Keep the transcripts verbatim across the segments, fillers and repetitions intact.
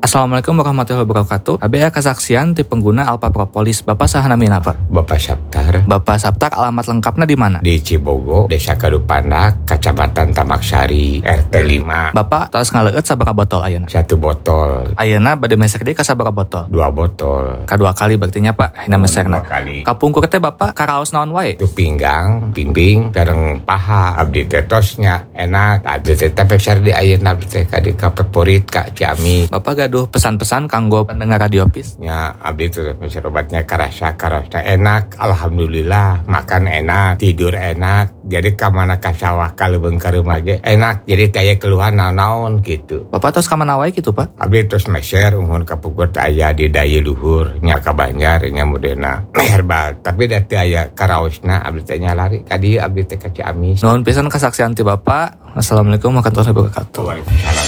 Assalamualaikum warahmatullahi wabarakatuh. Abia kesaksian ti pengguna Alpha Propolis. Bapak saha namina Pak? Bapak Saptar. Bapak Saptar, alamat lengkapnya di mana? Di Cibogo, Desa Kadupandak, Kecamatan Tamaksari, R T lima. Bapak tos ngaleueut sabaraha botol ayeuna? Satu botol. Ayeuna bade mesek deui ka sabaraha botol? Dua botol. Kadua kali berarti nya Pak, hina mesekna. Dua kali. Kapungkur teh Bapak karaos naon wae? Itu pinggang, pimbing, bareng paha. Abdi teh tosnya enak. Abdi teh tepesar di ayeuna abdi teh ka di favorit Kak Ciamis. Bapak gaduh pesan-pesan kanggo pendengar Radio Pis? Ya, abdi teh pesan obatnya karasa karasa enak. Alhamdulillah, makan enak, tidur enak. Jadi ka mana ka sawah ka leubeung ka rumah ge enak. Jadi taya keluhan naon-naon gitu. Bapak tos ka mana wae kitu Pak? Abdi tos meser umuhun ka puguh aya di daya luhur nya ka Banjar nya modena herbal. Tapi da teu aya karaosna abdi teh nya lari ka dieu abdi teh ka Ciamis. Nuhun pisan kesaksian ti Bapak. Assalamualaikum warahmatullahi wabarakatuh. Waalaikumsalam.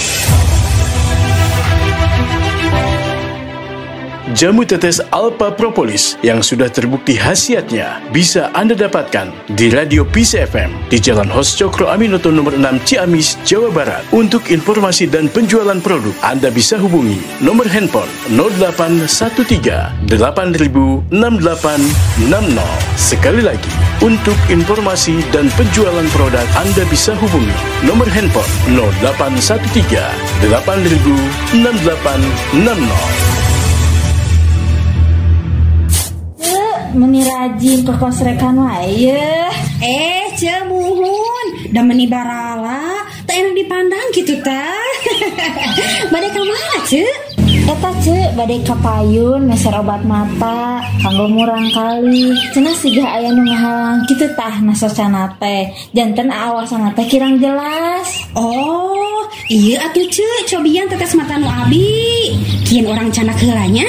Jamu tetes Alpha Propolis yang sudah terbukti khasiatnya bisa Anda dapatkan di Radio Peace F M di Jalan Hos Cokro Aminoto nomor enam Ciamis, Jawa Barat. Untuk informasi dan penjualan produk, Anda bisa hubungi nomor handphone nol delapan satu tiga delapan nol enam delapan enam nol. Sekali lagi, untuk informasi dan penjualan produk, Anda bisa hubungi nomor handphone nol delapan satu tiga delapan nol enam delapan enam nol. Meni rajin ke kosrekan wae. Eh, cemuhun, da meni barala, tak enak dipandang gitu ta. Bade ka mana, Ce? Eta Ce, bade ka payun meser obat mata, kanggo murang kali. Cenah siga aya nu ngahalang kitu tah nasosana teh. Janten aawasana teh kirang jelas. Oh, iya atuh Ce, cobian tetes mata nu abi. Kieu orang canak heulanya.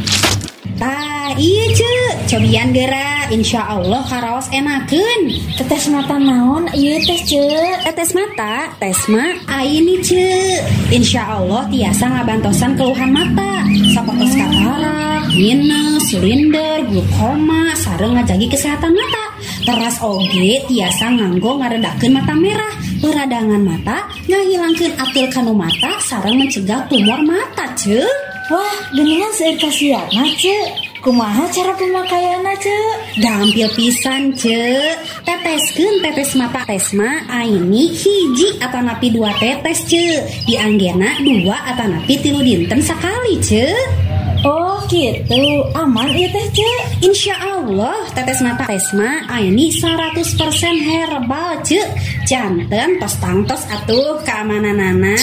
Tah, iya Ce, cobian geura, insya Allah karaos enakeun. Tetes mata naon ieu teh Ce? Tetes mata, tesma aini Ce. Insya Allah tiasa ngabantosan keluhan mata, sapotos katarak, minus, silinder, glukoma, sareng ngajagi kesehatan mata. Teras oge tiasa nganggo ngaredakeun mata merah, peradangan mata, ngahilangkeun atil kanu mata, sareng mencegah tumor mata Ce. Wah, geningan seueur kasiatna Ce. Kumaha cara pemakaianna Ce? Gampil pisan Ce. Teteskeun tetes mata tesma aini hiji atanapi dua tetes Ce. Dianggena dua atanapi tilu dinten sakali Ce. Oh gitu, aman ieu teh Ce. Insya Allah tetes mata tesma aini seratus persen herbal Ce. Janten tos tangtos atuh keamananana.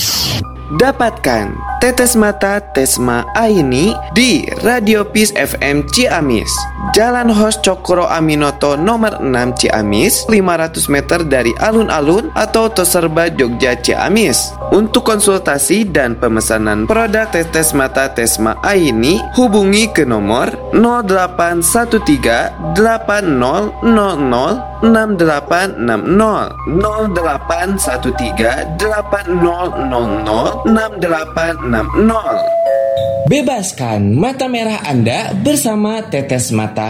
Dapatkan tetes mata Tesma Aini di Radio Peace F M Ciamis, Jalan Hos Cokro Aminoto nomor enam Ciamis, lima ratus meter dari alun-alun atau Toserba Jogja Ciamis. Untuk konsultasi dan pemesanan produk tetes mata Tesma Aini, hubungi ke nomor nol delapan satu tiga delapan nol nol nol enam delapan enam nol nol delapan satu tiga delapan nol nol nol enam delapan enam nol. Bebaskan mata merah Anda bersama tetes mata